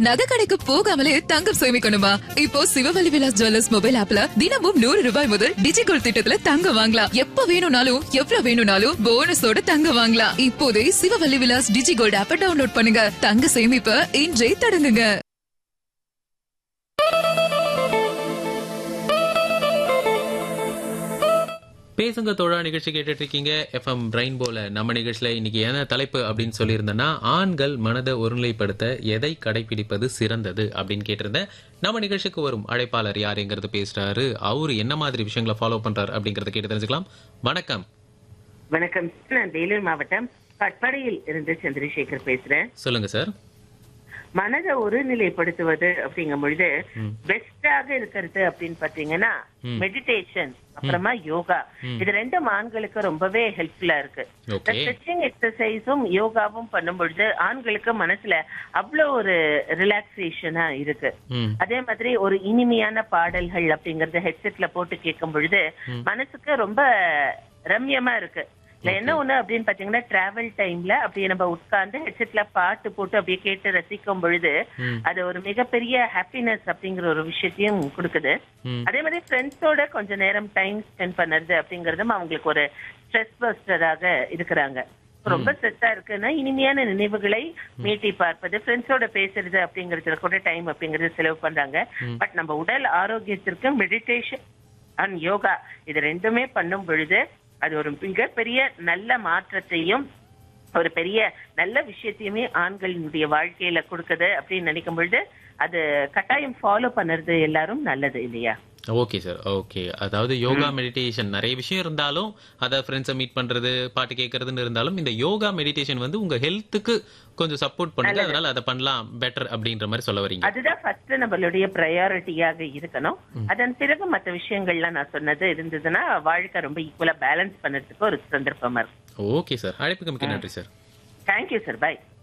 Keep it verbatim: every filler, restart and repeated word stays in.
நகை கடைக்கு போகாமலே தங்கம் சேமிக்கணுமா? இப்போ சிவவழி விலாஸ் ஜுவல்லர்ஸ் மொபைல் ஆப்ல தினமும் நூறு ரூபாய் முதல் டிஜிகோல்ட் திட்டத்துல தங்கம் வாங்கலாம். எப்ப வேணும்னாலும் எவ்வளவு வேணும்னாலும் போனஸோட தங்கம் வாங்கலாம். இப்போதே சிவவழி விலாஸ் டிஜிகோல்ட் ஆப்பை டவுன்லோட் பண்ணுங்க. தங்க சேமிப்ப இன்றே தொடங்குங்க. பேசுங்க தோழா நிகழ்ச்சி கேட்டுட்டு இருக்கீங்க. எஃப்எம் ரெயின்போல நம்ம நிகழ்ச்சியில இன்னைக்கு என்ன தலைப்பு அப்படின்னு சொல்லியிருந்தேன்னா, ஆண்கள் மனதை ஒருநிலைப்படுத்த எதை கடைபிடிப்பது சிறந்தது அப்படின்னு கேட்டிருந்தேன். நம்ம நிகழ்ச்சிக்கு வரும் அழைப்பாளர் யாருங்கிறது பேசுறாரு, அவரு என்ன மாதிரி விஷயங்களை ஃபாலோ பண்றாரு அப்படிங்கறத கேட்டு தெரிஞ்சுக்கலாம். வணக்கம். வணக்கம், நான் வேலூர் மாவட்டம் பட்பாடியில் இருந்து சந்திரசேகர் பேசுறேன். சொல்லுங்க சார். மனதை ஒருநிலைப்படுத்துவது அப்படிங்கும் பொழுது பெஸ்டாக இருக்கிறது அப்படின்னு பாத்தீங்கன்னா மெடிடேஷன், அப்புறமா யோகா. இது ரெண்டும் ஆண்களுக்கு ரொம்பவே ஹெல்ப்ஃபுல்லா இருக்கு. ஸ்ட்ரெச்சிங் எக்ஸசைஸும் யோகாவும் பண்ணும் பொழுது ஆண்களுக்கு மனசுல அவ்வளவு ஒரு ரிலாக்ஸேஷனா இருக்கு. அதே மாதிரி ஒரு இனிமையான பாடல்கள் அப்படிங்கறத ஹெட்செட்ல போட்டு கேட்கும் பொழுது மனசுக்கு ரொம்ப ரம்யமா இருக்கு. என்ன ஒண்ணு அப்படின்னு பாத்தீங்கன்னா, டிராவல் டைம்ல அப்படியே நம்ம உட்கார்ந்து ஹெட்செட்ல பாட்டு போட்டு அப்படியே கேட்டு ரசிக்கும் பொழுது அது ஒரு மிகப்பெரிய ஹாப்பினஸ் அப்படிங்கிற ஒரு விஷயத்தையும் கொடுக்குது. அதே மாதிரி ஃப்ரெண்ட்ஸோட கொஞ்ச நேரம் டைம் ஸ்பெண்ட் பண்ணுறது அப்படிங்கறதும் அவங்களுக்கு ஒரு ஸ்ட்ரெஸ் பஸ்டராக இருக்கிறாங்க. ரொம்ப ஸ்ட்ரெஸ்ஸா இருக்குன்னா இனிமையான நினைவுகளை மீட்டி பார்ப்பது, ஃப்ரெண்ட்ஸோட பேசுறது அப்படிங்கறதுல கூட டைம் அப்படிங்கறது செலவு பண்றாங்க. பட் நம்ம உடல் ஆரோக்கியத்திற்கு மெடிடேஷன் அண்ட் யோகா இது ரெண்டுமே பண்ணும் பொழுது அது ஒரு மிகப்பெரிய நல்ல மாற்றத்தையும் ஒரு பெரிய நல்ல விஷயத்தையுமே ஆண்களினுடைய வாழ்க்கையில கொடுக்குது அப்படின்னு நினைக்கும் பொழுது அது கட்டாயம் ஃபாலோ பண்ணுறது எல்லாரும் நல்லது இல்லையா? Okay sir, okay. அதாவது யோகா மெடிடேஷன் நிறைய விஷயம் இருந்தாலும், அதை ஃப்ரெண்ட்ஸை மீட் பண்றது, பாட்டு கேட்கறதுன்னு இருந்தாலும், இந்த யோகா மெடிடேஷன் வந்து உங்க ஹெல்த்துக்கு கொஞ்சம் சப்போர்ட் பண்ணுது, அதனால அதை பண்ணலாம் பெட்டர் அப்படின்ற மாதிரி சொல்ல வரீங்க. அதுதான் ஃபர்ஸ்ட் நம்மளுடைய ப்ரையாரிட்டியாக இருக்கணும். அதன் பிறகு மற்ற விஷயங்கள்லாம் நான் சொன்னது இருந்ததுன்னா வாழ்க்கை ரொம்ப ஈக்குவலா பேலன்ஸ் பண்ணுறதுக்கு ஒரு சந்தர்ப்பமா இருக்கும். ஓகே சார், அழைப்புக்கு மிக்க நன்றி சார். தேங்க்யூ சார், பாய்.